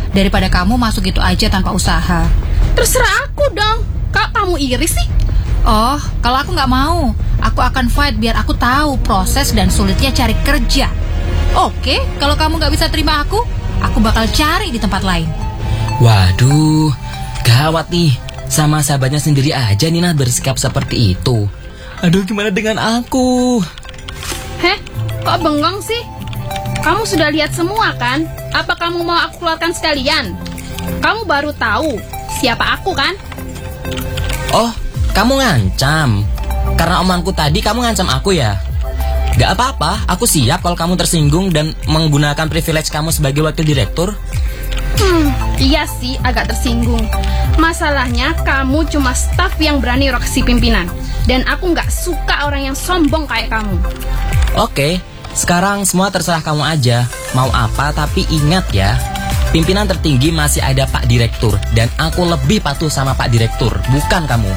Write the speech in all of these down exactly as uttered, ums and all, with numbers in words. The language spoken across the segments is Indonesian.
daripada kamu masuk gitu aja tanpa usaha. Terserah aku dong. Kak, kamu iri sih? Oh, kalau aku nggak mau, aku akan fight biar aku tahu proses dan sulitnya cari kerja. Oke, kalau kamu nggak bisa terima aku, aku bakal cari di tempat lain. Waduh, gawat nih. Sama sahabatnya sendiri aja Nina bersikap seperti itu. Aduh, gimana dengan aku? Heh, kok bengong sih? Kamu sudah lihat semua kan? Apa kamu mau aku keluarkan sekalian? Kamu baru tahu siapa aku kan? Oh, kamu ngancam. Karena omonganku tadi kamu ngancam aku ya? Gak apa-apa, aku siap kalau kamu tersinggung dan menggunakan privilege kamu sebagai wakil direktur. Hmm, iya sih agak tersinggung. Masalahnya kamu cuma staf yang berani roksi pimpinan. Dan aku gak suka orang yang sombong kayak kamu. Oke, sekarang semua terserah kamu aja. Mau apa, tapi ingat ya, pimpinan tertinggi masih ada Pak Direktur. Dan aku lebih patuh sama Pak Direktur, bukan kamu.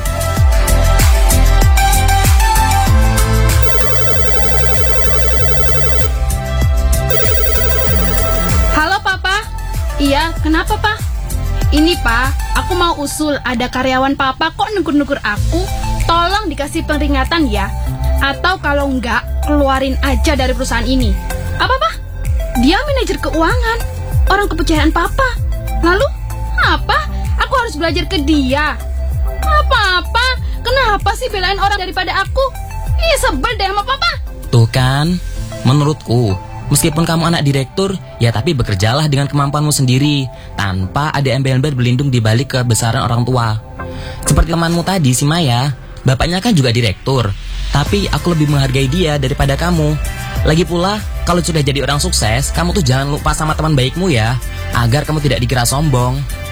Halo Papa. Iya, kenapa Pak? Ini Pak, aku mau usul ada karyawan Papa kok negur-negur aku. Tolong dikasih peringatan ya. Atau kalau enggak, keluarin aja dari perusahaan ini. Apa Pak? Dia manajer keuangan, orang kepercayaan Papa. Lalu, apa? Aku harus belajar ke dia. Apa-apa? Kenapa sih belain orang daripada aku? Ih, sebel deh sama Papa. Tuh kan, menurutku, meskipun kamu anak direktur, ya tapi bekerjalah dengan kemampuanmu sendiri, tanpa ada embel-embel berlindung di balik kebesaran orang tua. Seperti temanmu tadi, si Maya, bapaknya kan juga direktur, tapi aku lebih menghargai dia daripada kamu. Lagi pula, kalau sudah jadi orang sukses, kamu tuh jangan lupa sama teman baikmu ya, agar kamu tidak dikira sombong.